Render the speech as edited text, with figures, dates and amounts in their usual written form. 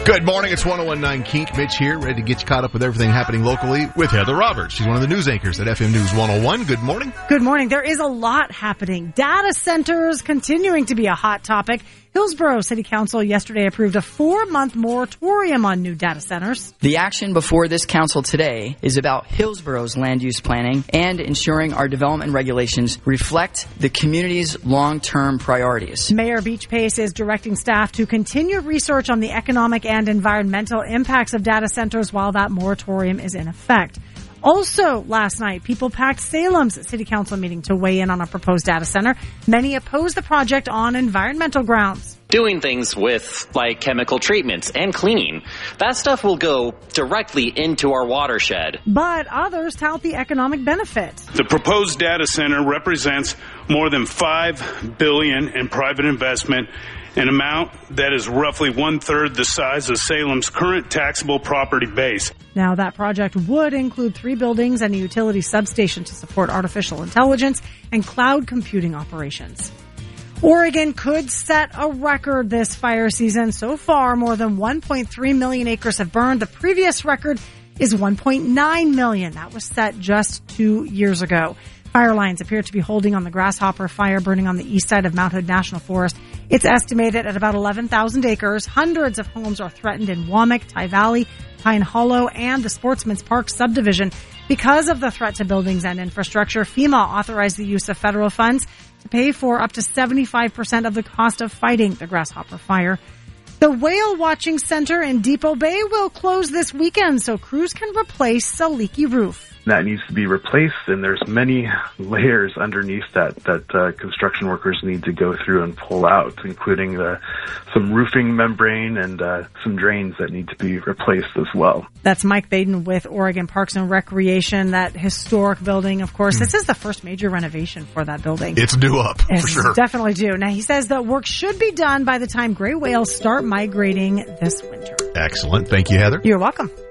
Good morning. It's 101.9 Kink. Mitch here, ready to get you caught up with everything happening locally with Heather Roberts. She's one of the news anchors at FM News 101. Good morning. Good morning. There is a lot happening. Data centers continuing to be a hot topic. Hillsborough City Council yesterday approved a 4-month moratorium on new data centers. The action before this council today is about Hillsborough's land use planning and ensuring our development regulations reflect the community's long-term priorities. Mayor Beach Pace is directing staff to continue research on the economic and environmental impacts of data centers while that moratorium is in effect. Also, last night, people packed Salem's City Council meeting to weigh in on a proposed data center. Many oppose the project on environmental grounds. Doing things with, like, chemical treatments and cleaning. That stuff will go directly into our watershed. But others tout the economic benefit. The proposed data center represents more than $5 billion in private investment, an amount that is roughly one-third the size of Salem's current taxable property base. Now, that project would include 3 buildings and a utility substation to support artificial intelligence and cloud computing operations. Oregon could set a record this fire season. So far, more than 1.3 million acres have burned. The previous record is 1.9 million. That was set just 2 years ago. Fire lines appear to be holding on the Grasshopper fire burning on the east side of Mount Hood National Forest. It's estimated at about 11,000 acres. Hundreds of homes are threatened in Wamick, Ty Valley, Pine Hollow, and the Sportsman's Park subdivision. Because of the threat to buildings and infrastructure, FEMA authorized the use of federal funds to pay for up to 75% of the cost of fighting the Grasshopper fire. The Whale Watching Center in Depot Bay will close this weekend so crews can replace a leaky roof. That needs to be replaced, and there's many layers underneath that construction workers need to go through and pull out, including some roofing membrane and some drains that need to be replaced as well. That's Mike Baden with Oregon Parks and Recreation, that historic building, of course. This is the first major renovation for that building. It's due up, for sure. Definitely due. Now, he says that work should be done by the time gray whales start migrating this winter. Excellent. Thank you, Heather. You're welcome.